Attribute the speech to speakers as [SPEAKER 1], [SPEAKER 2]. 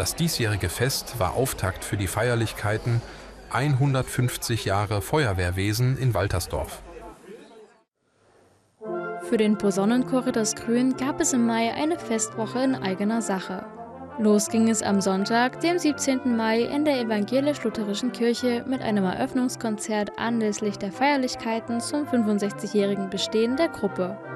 [SPEAKER 1] Das diesjährige Fest war Auftakt für die Feierlichkeiten 150 Jahre Feuerwehrwesen in Waltersdorf.
[SPEAKER 2] Für den Posaunenchor Grün gab es im Mai eine Festwoche in eigener Sache. Los ging es am Sonntag, dem 17. Mai, in der evangelisch-lutherischen Kirche mit einem Eröffnungskonzert anlässlich der Feierlichkeiten zum 65-jährigen Bestehen der Gruppe.